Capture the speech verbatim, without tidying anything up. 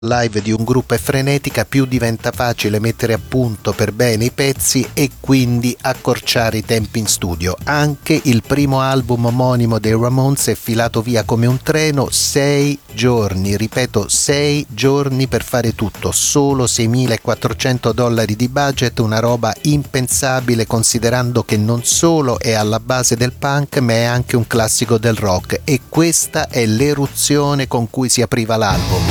live di un gruppo è frenetica, più diventa facile mettere a punto per bene i pezzi e quindi accorciare i tempi in studio. Anche il primo album omonimo dei Ramones è filato via come un treno, sei giorni, ripeto sei giorni per fare tutto, solo seimilaquattrocento dollari di budget, una roba impensabile considerando che non solo è alla base del punk ma è anche un classico del rock, e questa è l'eruzione con cui si apriva l'album.